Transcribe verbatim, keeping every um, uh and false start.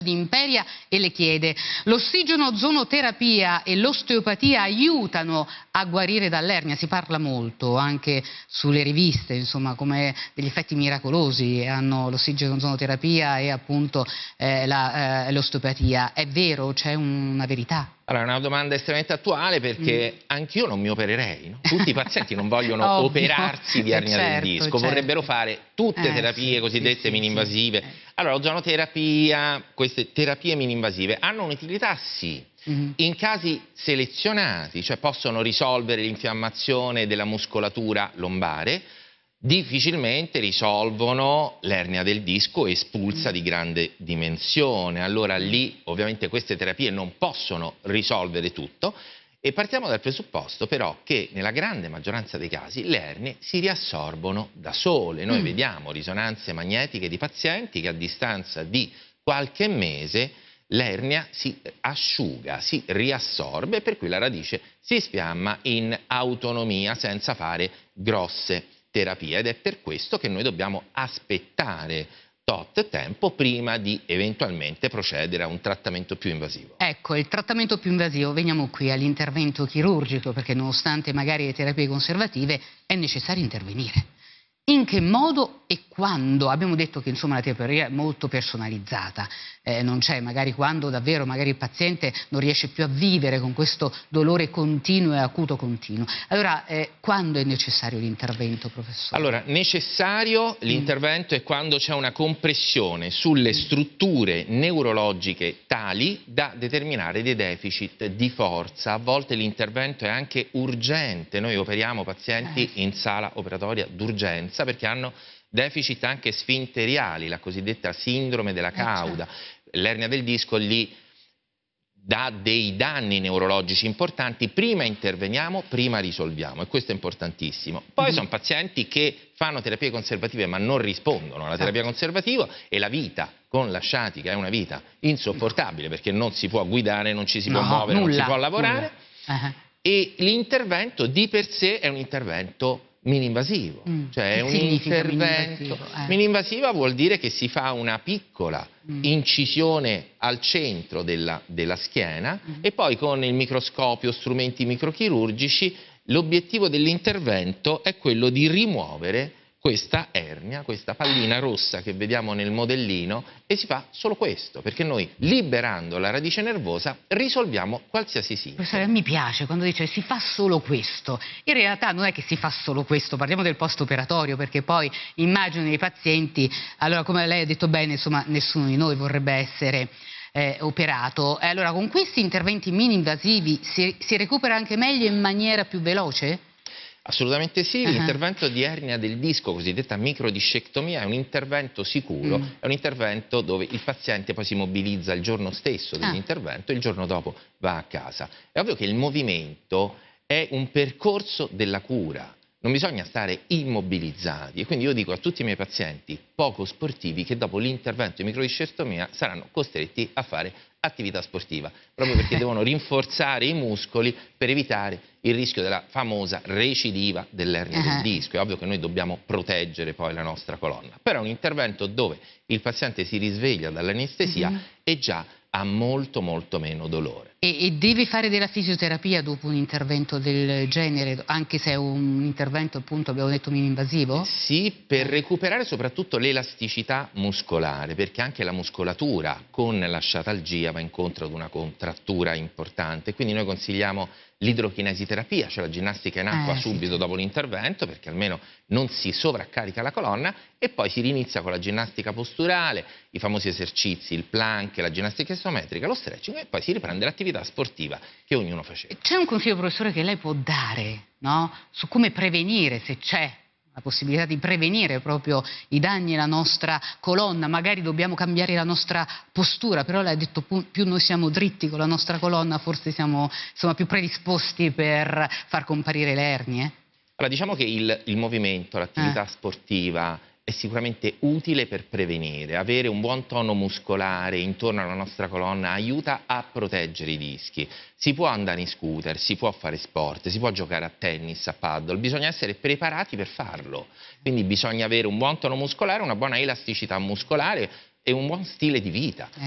di Imperia e le chiede: l'ossigeno-ozonoterapia e l'osteopatia aiutano a guarire dall'ernia? Si parla molto anche sulle riviste, insomma, come degli effetti miracolosi hanno l'ossigeno-ozonoterapia e appunto eh, eh, l'osteopatia. È vero? C'è una verità? Allora, è una domanda estremamente attuale, perché mm. anch'io non mi opererei, no? Tutti i pazienti non vogliono operarsi di ernia certo, del disco, certo. vorrebbero fare tutte eh, terapie sì, cosiddette sì, mini-invasive. Sì, sì. Allora, ozonoterapia, queste terapie mini-invasive hanno un'utilità? Sì. Mm-hmm. In casi selezionati, cioè possono risolvere l'infiammazione della muscolatura lombare, difficilmente risolvono l'ernia del disco espulsa di grande dimensione. Allora lì ovviamente queste terapie non possono risolvere tutto, e partiamo dal presupposto però che nella grande maggioranza dei casi le ernie si riassorbono da sole. Noi mm. vediamo risonanze magnetiche di pazienti che a distanza di qualche mese l'ernia si asciuga, si riassorbe, per cui la radice si sfiamma in autonomia senza fare grosse terapia, ed è per questo che noi dobbiamo aspettare tot tempo prima di eventualmente procedere a un trattamento più invasivo. Ecco, il trattamento più invasivo, veniamo qui all'intervento chirurgico, perché nonostante magari le terapie conservative è necessario intervenire. In che modo e quando? Abbiamo detto che insomma la terapia è molto personalizzata, eh, non c'è magari quando davvero magari il paziente non riesce più a vivere con questo dolore continuo e acuto continuo. Allora, eh, quando è necessario l'intervento, professore? Allora, necessario l'intervento mm. è quando c'è una compressione sulle strutture neurologiche tali da determinare dei deficit di forza. A volte l'intervento è anche urgente, noi operiamo pazienti eh. in sala operatoria d'urgenza perché hanno deficit anche sfinteriali, la cosiddetta sindrome della cauda. L'ernia del disco lì dà dei danni neurologici importanti, prima interveniamo, prima risolviamo, e questo è importantissimo. Poi mm-hmm. sono pazienti che fanno terapie conservative ma non rispondono alla terapia conservativa, e la vita con la sciatica è una vita insopportabile, perché non si può guidare, non ci si può no, muovere, nulla, non si può lavorare, uh-huh. e l'intervento di per sé è un intervento mini-invasivo, mm. cioè è un intervento eh. mini-invasiva vuol dire che si fa una piccola mm. incisione al centro della, della schiena mm. e poi con il microscopio, strumenti microchirurgici, l'obiettivo dell'intervento è quello di rimuovere questa ernia, questa pallina rossa che vediamo nel modellino, e si fa solo questo, perché noi liberando la radice nervosa risolviamo qualsiasi sintomo. Professore, mi piace quando dice si fa solo questo. In realtà non è che si fa solo questo, parliamo del post-operatorio, perché poi immagino i pazienti, allora come lei ha detto bene, insomma nessuno di noi vorrebbe essere eh, operato. E allora con questi interventi mini-invasivi si, si recupera anche meglio in maniera più veloce? Assolutamente sì, uh-huh. l'intervento di ernia del disco, cosiddetta microdiscectomia, è un intervento sicuro, mm. è un intervento dove il paziente poi si mobilizza il giorno stesso dell'intervento ah. e il giorno dopo va a casa. È ovvio che il movimento è un percorso della cura, non bisogna stare immobilizzati, e quindi io dico a tutti i miei pazienti poco sportivi che dopo l'intervento di microdiscectomia saranno costretti a fare attività sportiva, proprio perché devono rinforzare i muscoli per evitare il rischio della famosa recidiva dell'ernia uh-huh. del disco. È ovvio che noi dobbiamo proteggere poi la nostra colonna, però è un intervento dove il paziente si risveglia dall'anestesia uh-huh. e già ha molto molto meno dolore. E, e deve fare della fisioterapia dopo un intervento del genere, anche se è un intervento appunto abbiamo detto mini-invasivo? Sì, per recuperare soprattutto l'elasticità muscolare, perché anche la muscolatura con la sciatalgia va incontro ad una contrattura importante, quindi noi consigliamo l'idrochinesiterapia, cioè la ginnastica in acqua eh, subito sì. dopo l'intervento, perché almeno non si sovraccarica la colonna, e poi si rinizia con la ginnastica posturale, i famosi esercizi, il plank, la ginnastica isometrica, lo stretching, e poi si riprende l'attività sportiva che ognuno faceva. C'è un consiglio, professore, che lei può dare, no? Su come prevenire, se c'è la possibilità di prevenire proprio i danni alla nostra colonna? Magari dobbiamo cambiare la nostra postura, però lei ha detto più noi siamo dritti con la nostra colonna, forse siamo insomma, più predisposti per far comparire le ernie? Allora, diciamo che il, il movimento, l'attività eh. sportiva è sicuramente utile per prevenire. Avere un buon tono muscolare intorno alla nostra colonna aiuta a proteggere i dischi. Si può andare in scooter, si può fare sport, si può giocare a tennis, a paddle, bisogna essere preparati per farlo. Quindi bisogna avere un buon tono muscolare, una buona elasticità muscolare e un buon stile di vita.